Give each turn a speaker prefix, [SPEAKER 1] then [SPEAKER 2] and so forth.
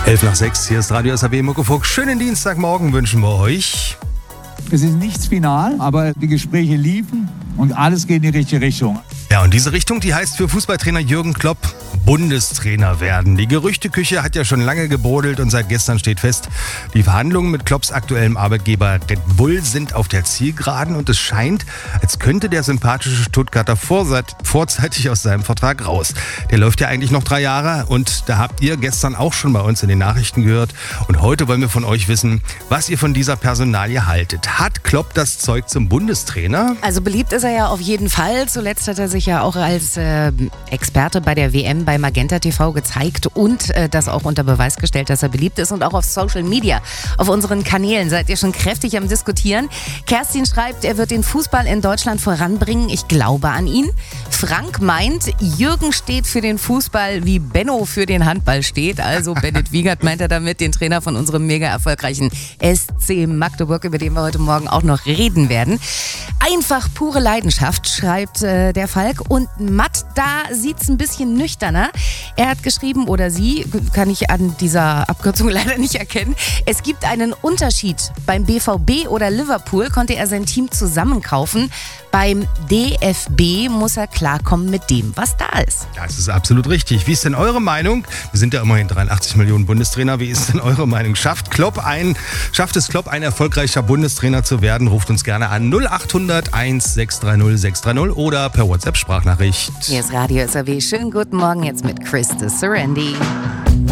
[SPEAKER 1] 11:06, hier ist Radio SAW Muckefuck. Schönen Dienstagmorgen wünschen wir euch.
[SPEAKER 2] Es ist nichts final, aber die Gespräche liefen und alles geht in die richtige Richtung.
[SPEAKER 1] Ja, und diese Richtung, die heißt für Fußballtrainer Jürgen Klopp Bundestrainer werden. Die Gerüchteküche hat ja schon lange gebrodelt und seit gestern steht fest, die Verhandlungen mit Klopps aktuellem Arbeitgeber Red Bull sind auf der Zielgeraden und es scheint, als könnte der sympathische Stuttgarter vorzeitig aus seinem Vertrag raus. Der läuft ja eigentlich noch 3 Jahre und da habt ihr gestern auch schon bei uns in den Nachrichten gehört. Und heute wollen wir von euch wissen, was ihr von dieser Personalie haltet. Hat Klopp das Zeug zum Bundestrainer?
[SPEAKER 3] Also beliebt ist er ja auf jeden Fall. Zuletzt hat er sich ja auch als Experte bei der WM bei Magenta TV gezeigt und das auch unter Beweis gestellt, dass er beliebt ist. Und auch auf Social Media, auf unseren Kanälen seid ihr schon kräftig am Diskutieren. Kerstin schreibt, er wird den Fußball in Deutschland voranbringen. Ich glaube an ihn. Frank meint, Jürgen steht für den Fußball, wie Benno für den Handball steht. Also Bennett Wiegert meint er damit, den Trainer von unserem mega erfolgreichen SC Magdeburg, über den wir heute Morgen auch noch reden werden. Einfach pure Leidenschaft, schreibt der Falk. Und Matt, da sieht's ein bisschen nüchterner. Er hat geschrieben, oder sie, kann ich an dieser Abkürzung leider nicht erkennen, es gibt einen Unterschied. Beim BVB oder Liverpool konnte er sein Team zusammenkaufen. Beim DFB muss er klarkommen mit dem, was da ist.
[SPEAKER 1] Ja, das ist absolut richtig. Wie ist denn eure Meinung? Wir sind ja immerhin 83 Millionen Bundestrainer. Wie ist denn eure Meinung? Schafft es Klopp, ein erfolgreicher Bundestrainer zu werden? Ruft uns gerne an 0800 1630 630 oder per WhatsApp-Sprachnachricht.
[SPEAKER 3] Hier ist Radio SAW. Schönen guten Morgen jetzt mit Chris de Serendi.